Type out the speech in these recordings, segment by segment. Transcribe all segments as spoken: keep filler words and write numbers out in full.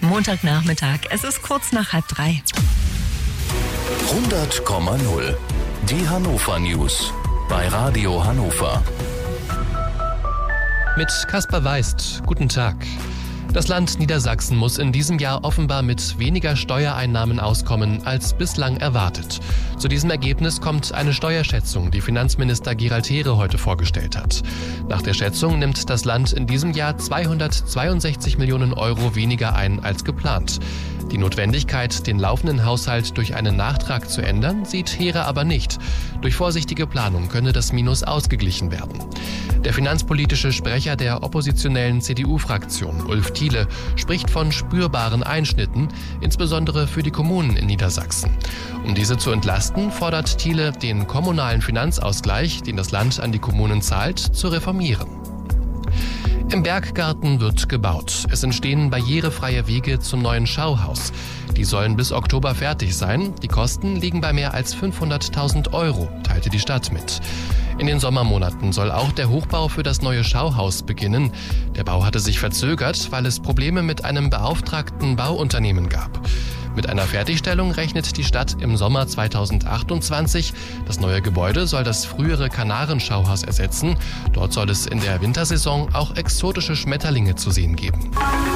Montagnachmittag. Es ist kurz nach halb drei. hundert Komma null. Die Hannover News bei Radio Hannover. Mit Kaspar Weist. Guten Tag. Das Land Niedersachsen muss in diesem Jahr offenbar mit weniger Steuereinnahmen auskommen als bislang erwartet. Zu diesem Ergebnis kommt eine Steuerschätzung, die Finanzminister Gerald Heere heute vorgestellt hat. Nach der Schätzung nimmt das Land in diesem Jahr zweihundertzweiundsechzig Millionen Euro weniger ein als geplant. Die Notwendigkeit, den laufenden Haushalt durch einen Nachtrag zu ändern, sieht Heere aber nicht. Durch vorsichtige Planung könne das Minus ausgeglichen werden. Der finanzpolitische Sprecher der oppositionellen C D U-Fraktion, Ulf Thiele, spricht von spürbaren Einschnitten, insbesondere für die Kommunen in Niedersachsen. Um diese zu entlasten, fordert Thiele, den kommunalen Finanzausgleich, den das Land an die Kommunen zahlt, zu reformieren. Im Berggarten wird gebaut. Es entstehen barrierefreie Wege zum neuen Schauhaus. Die sollen bis Oktober fertig sein. Die Kosten liegen bei mehr als fünfhunderttausend Euro, teilte die Stadt mit. In den Sommermonaten soll auch der Hochbau für das neue Schauhaus beginnen. Der Bau hatte sich verzögert, weil es Probleme mit einem beauftragten Bauunternehmen gab. Mit einer Fertigstellung rechnet die Stadt im Sommer zweitausendachtundzwanzig. Das neue Gebäude soll das frühere Kanarenschauhaus ersetzen. Dort soll es in der Wintersaison auch exotische Schmetterlinge zu sehen geben.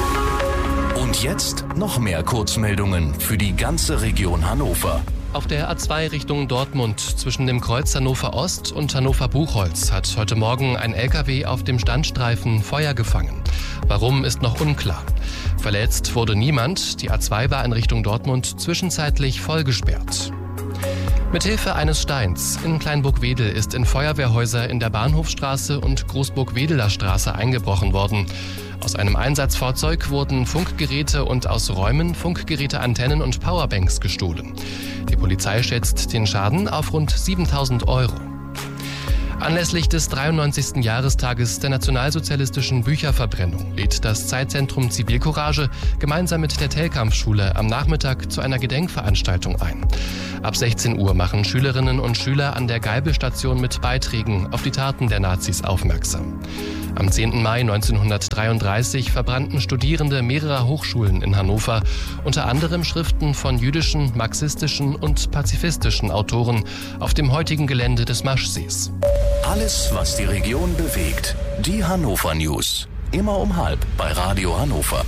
Und jetzt noch mehr Kurzmeldungen für die ganze Region Hannover. Auf der A zwei Richtung Dortmund zwischen dem Kreuz Hannover Ost und Hannover Buchholz hat heute Morgen ein L K W auf dem Standstreifen Feuer gefangen. Warum, ist noch unklar. Verletzt wurde niemand. Die A zwei war in Richtung Dortmund zwischenzeitlich vollgesperrt. Mithilfe eines Steins in Kleinburg-Wedel ist in Feuerwehrhäuser in der Bahnhofstraße und Großburg-Wedeler Straße eingebrochen worden. Aus einem Einsatzfahrzeug wurden Funkgeräte und aus Räumen Funkgeräte, Antennen und Powerbanks gestohlen. Die Polizei schätzt den Schaden auf rund siebentausend Euro. Anlässlich des dreiundneunzigsten Jahrestages der nationalsozialistischen Bücherverbrennung lädt das Zeitzentrum Zivilcourage gemeinsam mit der Telkampf-Schule am Nachmittag zu einer Gedenkveranstaltung ein. Ab sechzehn Uhr machen Schülerinnen und Schüler an der Geibelstation mit Beiträgen auf die Taten der Nazis aufmerksam. Am zehnten Mai neunzehnhundertdreiunddreißig verbrannten Studierende mehrerer Hochschulen in Hannover unter anderem Schriften von jüdischen, marxistischen und pazifistischen Autoren auf dem heutigen Gelände des Maschsees. Alles, was die Region bewegt. Die Hannover News. Immer um halb bei Radio Hannover.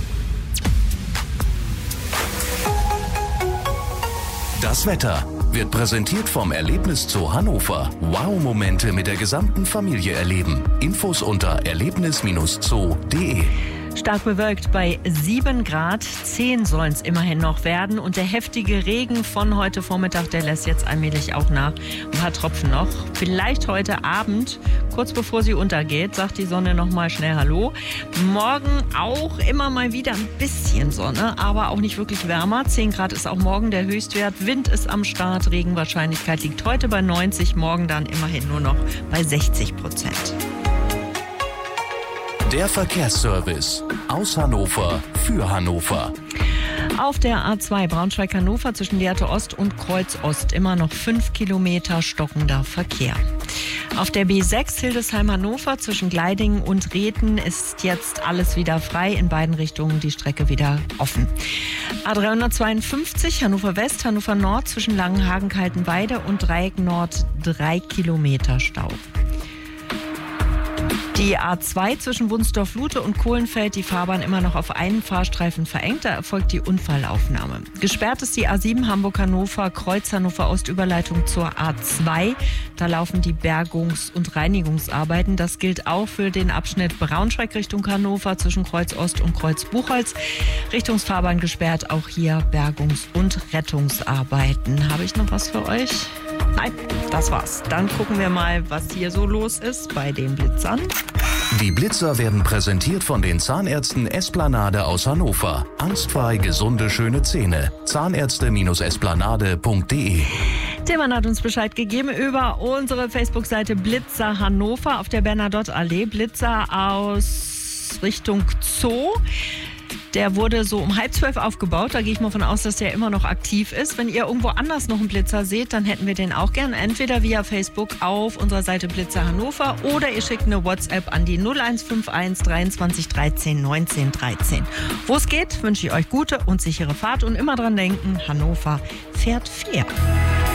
Das Wetter wird präsentiert vom Erlebniszoo Hannover. Wow-Momente mit der gesamten Familie erleben. Infos unter erlebnis zoo punkt de. Stark bewölkt bei sieben Grad, zehn sollen es immerhin noch werden. Und der heftige Regen von heute Vormittag, der lässt jetzt allmählich auch nach. Ein paar Tropfen noch. Vielleicht heute Abend, kurz bevor sie untergeht, sagt die Sonne noch mal schnell Hallo. Morgen auch immer mal wieder ein bisschen Sonne, aber auch nicht wirklich wärmer. zehn Grad ist auch morgen der Höchstwert. Wind ist am Start. Regenwahrscheinlichkeit liegt heute bei neunzig, morgen dann immerhin nur noch bei sechzig Prozent. Der Verkehrsservice aus Hannover für Hannover. Auf der A zwei Braunschweig-Hannover zwischen Lehrte Ost und Kreuz Ost immer noch fünf Kilometer stockender Verkehr. Auf der B sechs Hildesheim-Hannover zwischen Gleidingen und Rhethen ist jetzt alles wieder frei. In beiden Richtungen die Strecke wieder offen. A dreihundertzweiundfünfzig Hannover West, Hannover Nord zwischen Langenhagen, Kaltenweide und Dreieck Nord drei Kilometer Stau. Die A zwei zwischen Wunsdorf-Lute und Kohlenfeld, die Fahrbahn immer noch auf einen Fahrstreifen verengt. Da erfolgt die Unfallaufnahme. Gesperrt ist die A sieben Hamburg-Hannover, Kreuz Hannover-Ost-Überleitung zur A zwei. Da laufen die Bergungs- und Reinigungsarbeiten. Das gilt auch für den Abschnitt Braunschweig Richtung Hannover zwischen Kreuz Ost und Kreuz Buchholz. Richtungsfahrbahn gesperrt, auch hier Bergungs- und Rettungsarbeiten. Habe ich noch was für euch? Nein, das war's. Dann gucken wir mal, was hier so los ist bei den Blitzern. Die Blitzer werden präsentiert von den Zahnärzten Esplanade aus Hannover. Angstfrei gesunde, schöne Zähne. Zahnärzte Esplanade punkt de. Tillmann hat uns Bescheid gegeben über unsere Facebook-Seite Blitzer Hannover auf der Bernadottallee. Blitzer aus Richtung Zoo. Der wurde so um halb zwölf aufgebaut. Da gehe ich mal von aus, dass der immer noch aktiv ist. Wenn ihr irgendwo anders noch einen Blitzer seht, dann hätten wir den auch gern. Entweder via Facebook auf unserer Seite Blitzer Hannover oder ihr schickt eine WhatsApp an die null eins fünf eins dreiundzwanzig dreizehn neunzehn dreizehn. Wo es geht, wünsche ich euch gute und sichere Fahrt und immer dran denken, Hannover fährt fair.